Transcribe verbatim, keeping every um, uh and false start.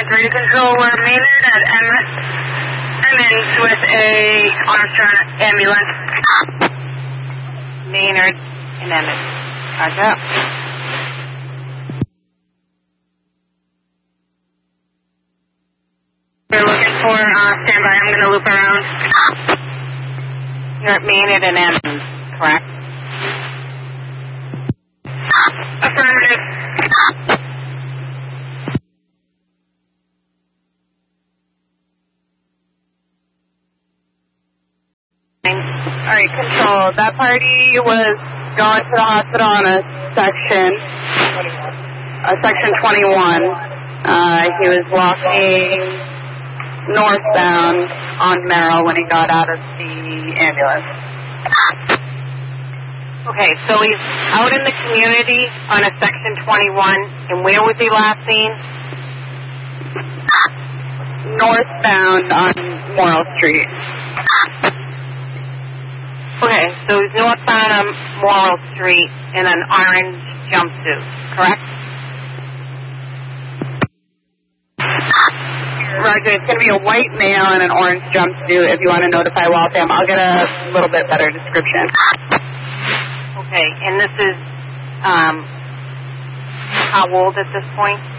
three control. We're Maynard at Emmett. Emmons with a Armstrong ambulance. Maynard and Emmett. Roger. We're looking for uh, standby. I'm going to loop around. You're at Maynard and Emmons, correct? Affirmative. All right, control. That party was going to the hospital on a section, a section twenty-one. Uh, he was walking northbound on Merrill when he got out of the ambulance. Okay, so he's out in the community on a section twenty-one, and where was he last seen? Northbound on Morrill Street. Okay, so he's northbound on Morrill Street in an orange jumpsuit, correct? Roger, it's going to be a white male in an orange jumpsuit. If you want to notify Waltham, I'll get a little bit better description. Okay, and this is um, how old at this point?